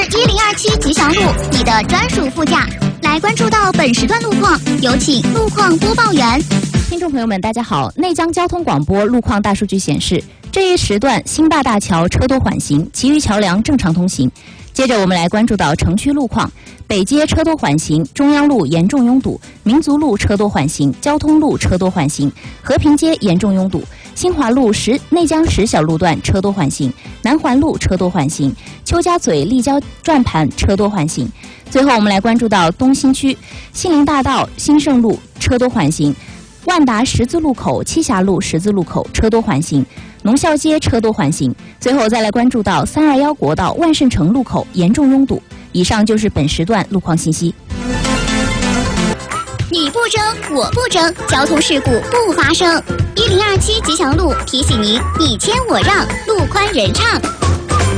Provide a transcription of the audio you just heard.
1027吉祥路，你的专属副驾。来关注到本时段路况，有请路况播报员。 听众朋友们，大家好。内江交通广播路况大数据显示，这一时段新大大桥车多缓行，其余桥梁正常通行。接着我们来关注到城区路况，北街车多缓行，中央路严重拥堵，民族路车多缓行，交通路车多缓行，和平街严重拥堵，新华路内江石小路段车多缓行，南环路车多缓行，邱家嘴立交转盘车多缓行。最后我们来关注到东新区，杏林大道兴盛路车多缓行，万达十字路口、栖霞路十字路口车多缓行，农校街车多缓行。最后再来关注到321国道万盛城路口严重拥堵。以上就是本时段路况信息。 你不争，我不争，交通事故不发生。1027吉祥路提醒您：你谦我让，路宽人畅。